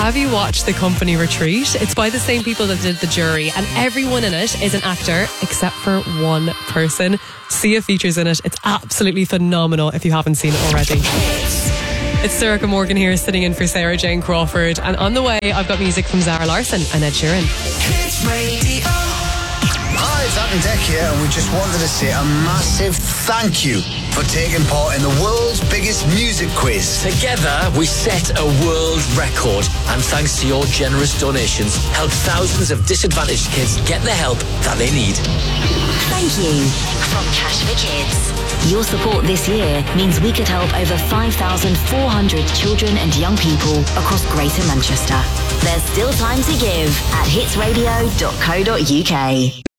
have you watched The Company Retreat? It's by the same people that did The Jury, and everyone in it is an actor except for one person. Sia features in it. It's absolutely phenomenal if you haven't seen it already. It's Sarah Morgan here, sitting in for Sarah Jane Crawford, and on the way I've got music from Zara Larsson and Ed Sheeran. Hits Radio. Hi, it's Ant and Dec here, and we just wanted to say a massive thank you for taking part in the world's biggest music quiz. Together, we set a world record, and thanks to your generous donations, helped thousands of disadvantaged kids get the help that they need. Thank you from Cash for Kids. Your support this year means we could help over 5,400 children and young people across Greater Manchester. There's still time to give at hitsradio.co.uk.